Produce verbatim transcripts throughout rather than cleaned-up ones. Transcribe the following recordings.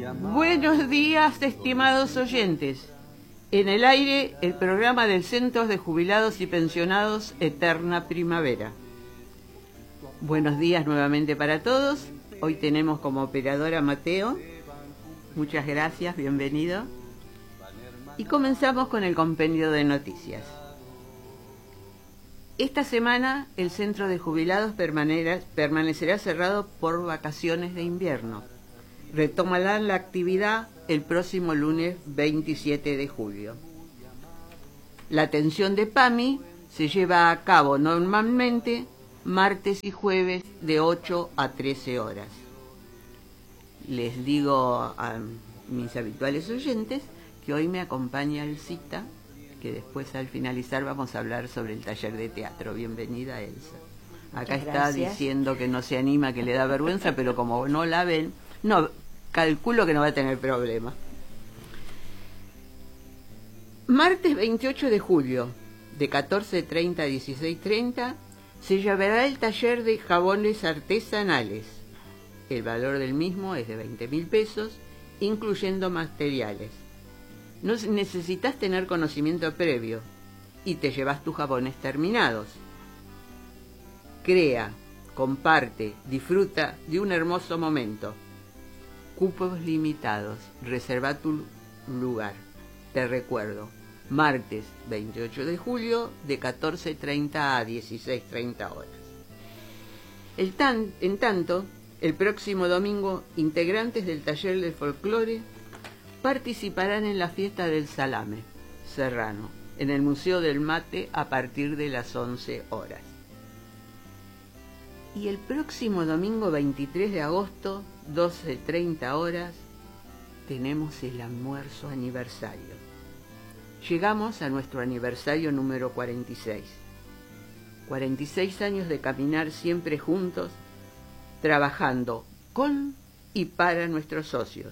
Buenos días, estimados oyentes. En el aire, el programa del Centro de Jubilados y Pensionados Eterna Primavera. Buenos días nuevamente para todos. Hoy tenemos como operadora Mateo. Muchas gracias, bienvenido. Y comenzamos con el compendio de noticias. Esta semana el Centro de Jubilados permanecerá cerrado por vacaciones de invierno. Retomarán la actividad el próximo lunes veintisiete de julio. La atención de PAMI se lleva a cabo normalmente martes y jueves de ocho a trece horas. Les digo a mis habituales oyentes que hoy me acompaña Elsita, que después al finalizar vamos a hablar sobre el taller de teatro. Bienvenida, Elsa. Acá está diciendo que no se anima, que le da vergüenza, pero como no la ven, no, calculo que no va a tener problema. Martes veintiocho de julio, de catorce treinta a dieciséis treinta, se llevará el taller de jabones artesanales. El valor del mismo es de veinte mil pesos, incluyendo materiales. No necesitas tener conocimiento previo y te llevas tus jabones terminados. Crea, comparte, disfruta de un hermoso momento. Cupos limitados, reserva tu lugar. Te recuerdo, martes veintiocho de julio de catorce treinta a dieciséis treinta horas. El tan, en tanto, el próximo domingo, integrantes del taller de folclore participarán en la fiesta del salame serrano en el Museo del Mate a partir de las once horas. Y el próximo domingo veintitrés de agosto, doce treinta horas, tenemos el almuerzo aniversario. Llegamos a nuestro aniversario número cuarenta y seis. cuarenta y seis años de caminar siempre juntos, trabajando con y para nuestros socios.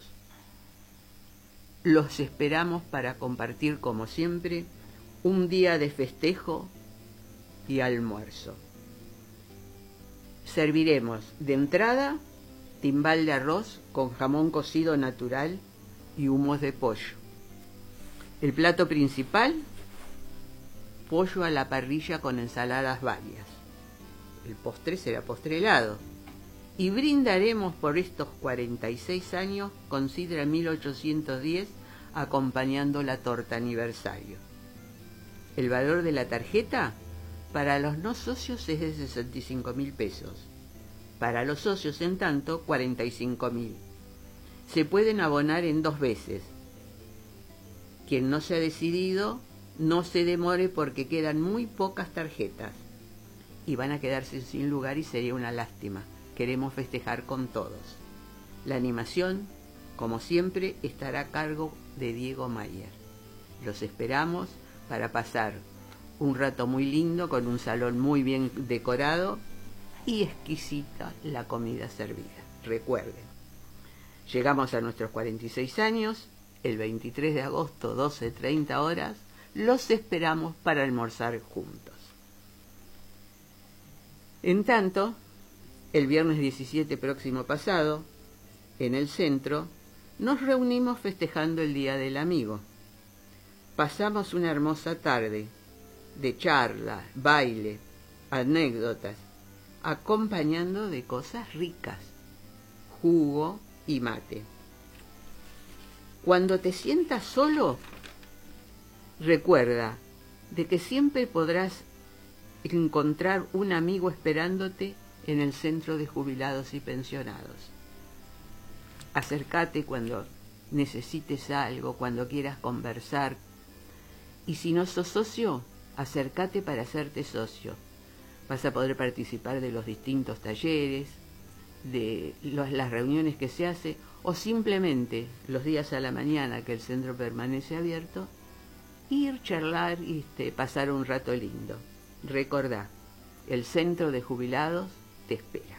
Los esperamos para compartir, como siempre, un día de festejo y almuerzo. Serviremos de entrada timbal de arroz con jamón cocido natural y humos de pollo. El plato principal, pollo a la parrilla con ensaladas varias. El postre será postre helado. Y brindaremos por estos cuarenta y seis años con sidra mil ochocientos diez acompañando la torta aniversario. El valor de la tarjeta para los no socios es de sesenta y cinco mil pesos. Para los socios, en tanto, cuarenta y cinco mil. Se pueden abonar en dos veces. Quien no se ha decidido, no se demore porque quedan muy pocas tarjetas. Y van a quedarse sin lugar y sería una lástima. Queremos festejar con todos. La animación, como siempre, estará a cargo de Diego Mayer. Los esperamos para pasar un rato muy lindo con un salón muy bien decorado y exquisita la comida servida. Recuerden, llegamos a nuestros cuarenta y seis años, el veintitrés de agosto, doce treinta horas, los esperamos para almorzar juntos. En tanto, el viernes diecisiete próximo pasado, en el centro, nos reunimos festejando el Día del Amigo. Pasamos una hermosa tarde de charla, baile, anécdotas, acompañando de cosas ricas, jugo y mate. Cuando te sientas solo, recuerda de que siempre podrás encontrar un amigo esperándote en el Centro de Jubilados y Pensionados. Acércate cuando necesites algo, cuando quieras conversar. Y si no sos socio, acércate para hacerte socio. Vas a poder participar de los distintos talleres, de los, las reuniones que se hace, o simplemente los días a la mañana que el centro permanece abierto, ir, charlar y este, pasar un rato lindo. Recordá, el Centro de Jubilados te espera.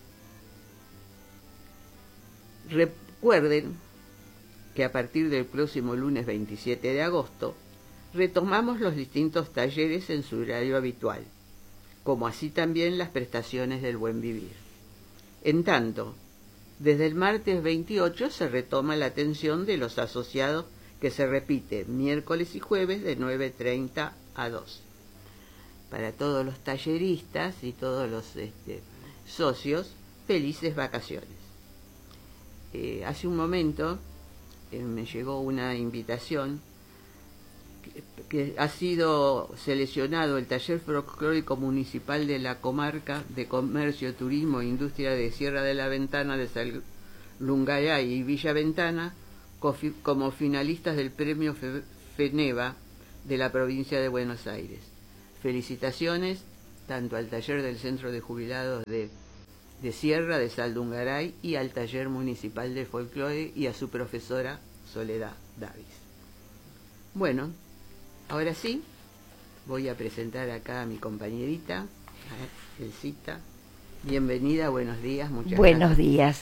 Recuerden que a partir del próximo lunes veintisiete de agosto retomamos los distintos talleres en su horario habitual, como así también las prestaciones del buen vivir. En tanto, Desde el martes veintiocho se retoma la atención de los asociados, que se repite miércoles y jueves de nueve treinta a dos. Para todos los talleristas y todos los este, socios, felices vacaciones. Eh, hace un momento eh, me llegó una invitación que, que ha sido seleccionado el taller folclórico municipal de la comarca de Comercio, Turismo e Industria de Sierra de la Ventana, de Saldungaray y Villa Ventana como finalistas del premio FENEVA de la provincia de Buenos Aires. Felicitaciones tanto al taller del Centro de Jubilados de, de Sierra de Saldungaray y al taller municipal de folclore y a su profesora Soledad Davis. Bueno, ahora sí, voy a presentar acá a mi compañerita, a Elcita. Bienvenida, buenos días, muchas buenos gracias. Buenos días.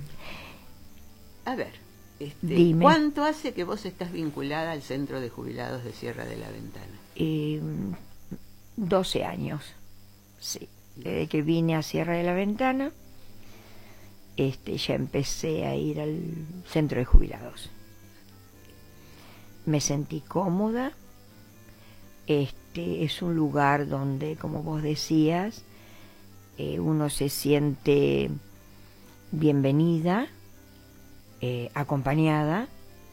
A ver, este, Dime. ¿cuánto hace que vos estás vinculada al Centro de Jubilados de Sierra de la Ventana? Eh, doce años, sí. Desde que vine a Sierra de la Ventana, este, ya empecé a ir al Centro de Jubilados. Me sentí cómoda. Este es un lugar donde, como vos decías, eh, uno se siente bienvenida, eh, acompañada.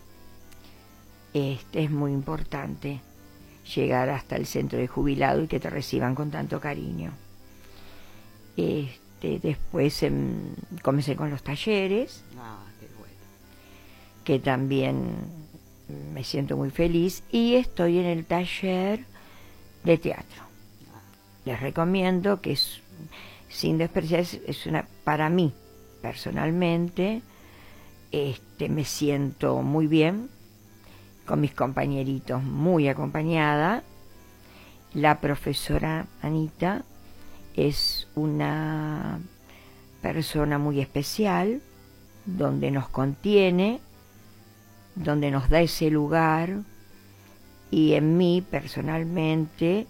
Este es muy importante llegar hasta el centro de jubilado y que te reciban con tanto cariño. Este, después eh, comencé con los talleres, ah, qué bueno. que también me siento muy feliz, y estoy en el taller de teatro. Les recomiendo que es, sin despreciar, es, es una, para mí personalmente, este, me siento muy bien con mis compañeritos, muy acompañada. La profesora Anita es una persona muy especial, donde nos contiene, donde nos da ese lugar, y en mí personalmente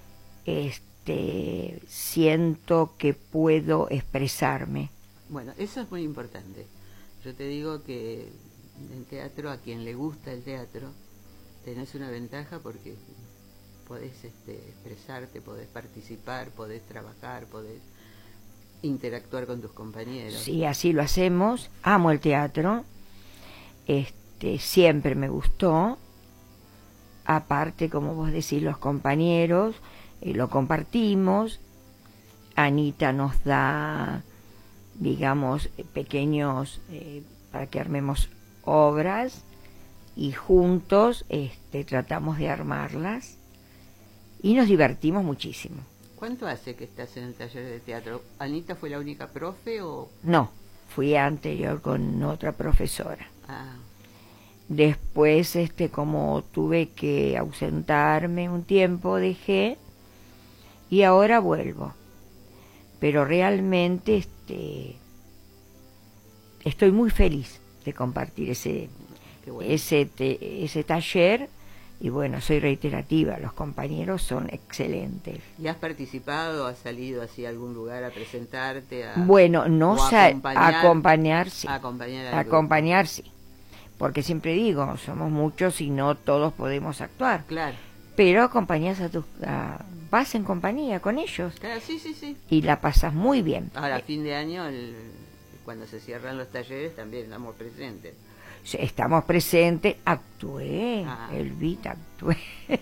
este, siento que puedo expresarme. Bueno, eso es muy importante. Yo te digo que en teatro, a quien le gusta el teatro, tenés una ventaja porque podés este, expresarte, podés participar, podés trabajar, podés interactuar con tus compañeros. Sí, así lo hacemos. Amo el teatro. Este, siempre me gustó. Aparte, como vos decís, los compañeros, eh, lo compartimos. Anita nos da, digamos, pequeños, eh, para que armemos obras, y juntos este, tratamos de armarlas y nos divertimos muchísimo. ¿Cuánto hace que estás en el taller de teatro? ¿Anita fue la única profe o...? No, fui anterior con otra profesora. Ah. Después, este, como tuve que ausentarme un tiempo, dejé, y ahora vuelvo. Pero realmente este, estoy muy feliz de compartir ese, bueno. ese, te, ese taller. Y bueno, soy reiterativa, los compañeros son excelentes. ¿Y has participado, has salido así a algún lugar a presentarte? A, bueno, no a acompañar, acompañar, sí. A acompañar, acompañar sí. Porque siempre digo, somos muchos y no todos podemos actuar. Claro. Pero acompañas a tus... A, vas en compañía con ellos. Claro, sí, sí, sí. Y la pasas muy bien. Ahora, a fin de año, el, cuando se cierran los talleres, también estamos presentes. Estamos presentes, actué, ah. Elvita, actué.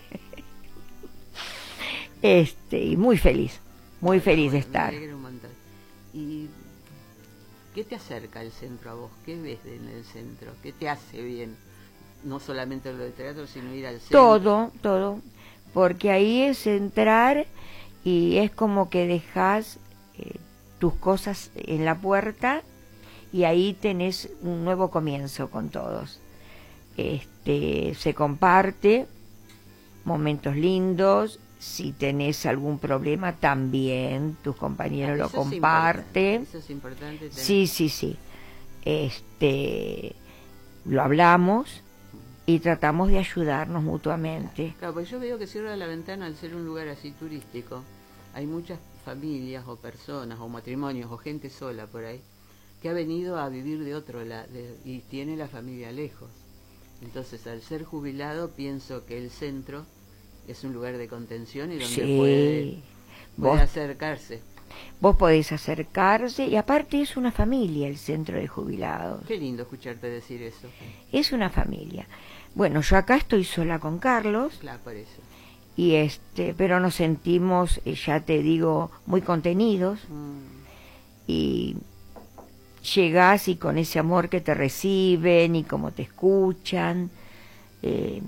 este, y muy feliz, muy bueno, feliz de estar. Me alegro un montón. ¿Y qué te acerca al centro a vos? ¿Qué ves en el centro? ¿Qué te hace bien? No solamente lo de teatro, sino ir al centro. Todo, todo, porque ahí es entrar y es como que dejas eh, tus cosas en la puerta, y ahí tenés un nuevo comienzo con todos. Este, se comparte momentos lindos. Si tenés algún problema, también tus compañeros ah, lo comparten. Eso es importante. Sí, sí, sí. Este, lo hablamos y tratamos de ayudarnos mutuamente. Claro, porque yo veo que Sierra de la Ventana, al ser un lugar así turístico, hay muchas familias o personas o matrimonios o gente sola por ahí que ha venido a vivir de otro lado y tiene la familia lejos. Entonces, al ser jubilado, pienso que el centro es un lugar de contención y donde Sí. puede, puede Vos- acercarse. Vos podés acercarse y aparte es una familia el centro de jubilados. Qué lindo escucharte decir eso. Es una familia. Bueno, yo acá estoy sola con Carlos Claro, por eso. y este, pero nos sentimos, eh, ya te digo, muy contenidos Mm. y llegás y con ese amor que te reciben y cómo te escuchan, eh,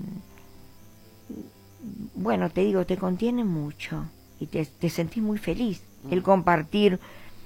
bueno, te digo, te contienen mucho y te, te sentís muy feliz. Mm. El compartir